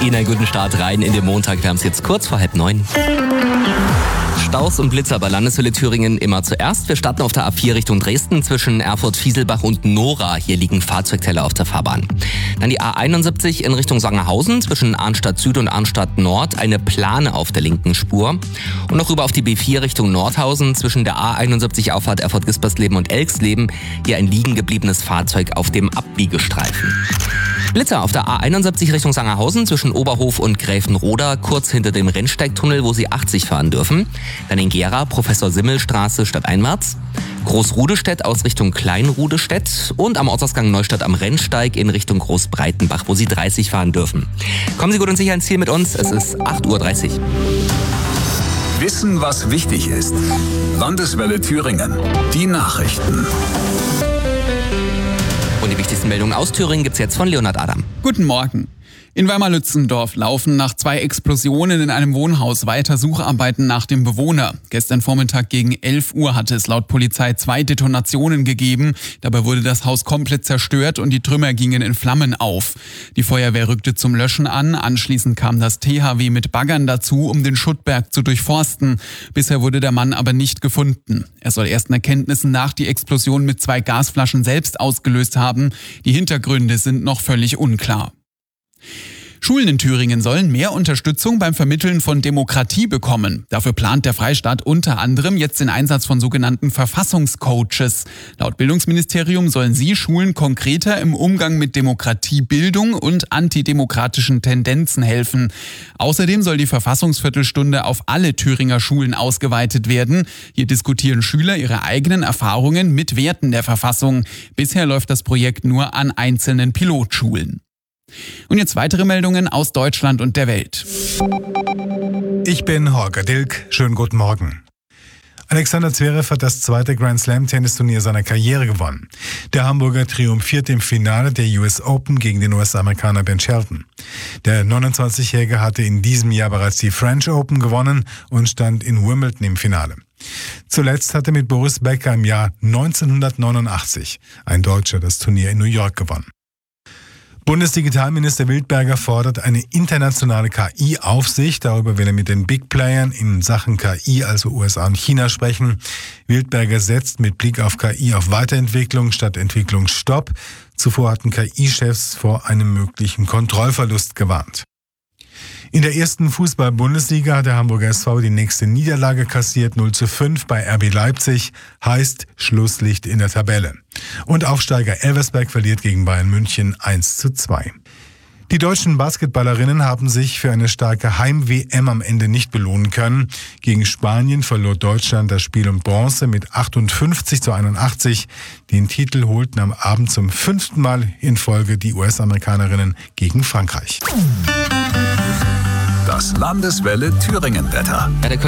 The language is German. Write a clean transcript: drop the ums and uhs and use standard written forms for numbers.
Ihnen einen guten Start rein in den Montag. Wir haben es jetzt kurz vor 8:30. Staus und Blitzer bei Landeshölle Thüringen immer zuerst. Wir starten auf der A4 Richtung Dresden zwischen Erfurt-Fieselbach und Nora. Hier liegen Fahrzeugteller auf der Fahrbahn. Dann die A71 in Richtung Sangerhausen zwischen Arnstadt Süd und Arnstadt Nord. Eine Plane auf der linken Spur. Und noch rüber auf die B4 Richtung Nordhausen zwischen der A71 Auffahrt Erfurt-Gispersleben und Elxleben. Hier ein liegen gebliebenes Fahrzeug auf dem Abbiegestreifen. Blitzer auf der A71 Richtung Sangerhausen zwischen Oberhof und Gräfenroda, kurz hinter dem Rennsteigtunnel, wo Sie 80 fahren dürfen. Dann in Gera, Professor-Simmel-Straße stadteinwärts. Großrudestedt aus Richtung Kleinrudestedt und am Ortsausgang Neustadt am Rennsteig in Richtung Großbreitenbach, wo Sie 30 fahren dürfen. Kommen Sie gut und sicher ins Ziel mit uns, es ist 8:30 Uhr. Wissen, was wichtig ist. Landeswelle Thüringen. Die Nachrichten. Und die wichtigsten Meldungen aus Thüringen gibt's jetzt von Leonhard Adam. Guten Morgen. In Weimar-Lützendorf laufen nach 2 Explosionen in einem Wohnhaus weiter Sucharbeiten nach dem Bewohner. Gestern Vormittag gegen 11 Uhr hatte es laut Polizei 2 Detonationen gegeben. Dabei wurde das Haus komplett zerstört und die Trümmer gingen in Flammen auf. Die Feuerwehr rückte zum Löschen an. Anschließend kam das THW mit Baggern dazu, um den Schuttberg zu durchforsten. Bisher wurde der Mann aber nicht gefunden. Er soll ersten Erkenntnissen nach die Explosion mit 2 Gasflaschen selbst ausgelöst haben. Die Hintergründe sind noch völlig unklar. Schulen in Thüringen sollen mehr Unterstützung beim Vermitteln von Demokratie bekommen. Dafür plant der Freistaat unter anderem jetzt den Einsatz von sogenannten Verfassungscoaches. Laut Bildungsministerium sollen sie Schulen konkreter im Umgang mit Demokratiebildung und antidemokratischen Tendenzen helfen. Außerdem soll die Verfassungsviertelstunde auf alle Thüringer Schulen ausgeweitet werden. Hier diskutieren Schüler ihre eigenen Erfahrungen mit Werten der Verfassung. Bisher läuft das Projekt nur an einzelnen Pilotschulen. Und jetzt weitere Meldungen aus Deutschland und der Welt. Ich bin Holger Dilk. Schönen guten Morgen. Alexander Zverev hat das 2. Grand Slam Tennisturnier seiner Karriere gewonnen. Der Hamburger triumphiert im Finale der US Open gegen den US-Amerikaner Ben Shelton. Der 29-Jährige hatte in diesem Jahr bereits die French Open gewonnen und stand in Wimbledon im Finale. Zuletzt hatte mit Boris Becker im Jahr 1989 ein Deutscher das Turnier in New York gewonnen. Bundesdigitalminister Wildberger fordert eine internationale KI-Aufsicht. Darüber will er mit den Big Playern in Sachen KI, also USA und China, sprechen. Wildberger setzt mit Blick auf KI auf Weiterentwicklung statt Entwicklungsstopp. Zuvor hatten KI-Chefs vor einem möglichen Kontrollverlust gewarnt. In der ersten Fußball-Bundesliga hat der Hamburger SV die nächste Niederlage kassiert, 0:5 bei RB Leipzig, heißt Schlusslicht in der Tabelle. Und Aufsteiger Elversberg verliert gegen Bayern München 1:2. Die deutschen Basketballerinnen haben sich für eine starke Heim-WM am Ende nicht belohnen können. Gegen Spanien verlor Deutschland das Spiel um Bronze mit 58:81. Den Titel holten am Abend zum 5. Mal in Folge die US-Amerikanerinnen gegen Frankreich. Das Landeswelle Thüringen Wetter.